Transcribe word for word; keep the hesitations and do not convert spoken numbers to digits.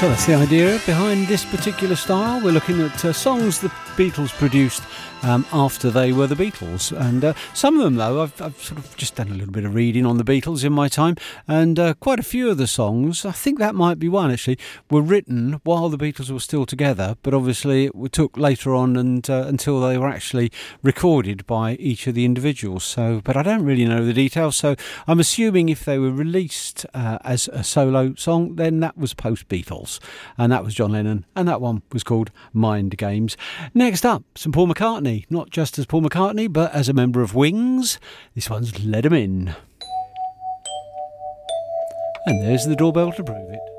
So that's the idea behind this particular style. We're looking at uh, songs the Beatles produced um, after they were the Beatles. And uh, some of them, though, I've, I've sort of just done a little bit of reading on the Beatles in my time. And uh, quite a few of the songs, I think that might be one actually, were written while the Beatles were still together. But obviously it took later on and uh, until they were actually recorded by each of the individuals. So, but I don't really know the details. So I'm assuming if they were released uh, as a solo song, then that was post-Beatles. And that was John Lennon. And that one was called Mind Games. Next up, some Paul McCartney. Not just as Paul McCartney, but as a member of Wings. This one's Let 'Em In. And there's the doorbell to prove it.